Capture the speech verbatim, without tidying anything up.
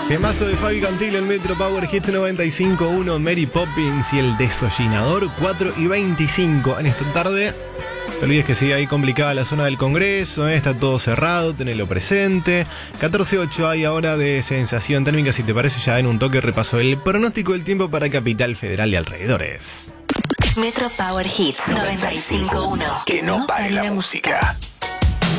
Temazo de Fabi Cantilo en Metro Power Hits noventa y cinco punto uno, Mary Poppins y el desollinador. Cuatro y veinticinco en esta tarde. No te olvides que sigue ahí complicada la zona del Congreso, ¿eh? Está todo cerrado, tenelo presente. catorce ocho hay ahora de sensación térmica, si te parece ya en un toque repaso el pronóstico del tiempo para Capital Federal y alrededores. Metro Power Hits noventa y cinco punto uno. Que no pare la música.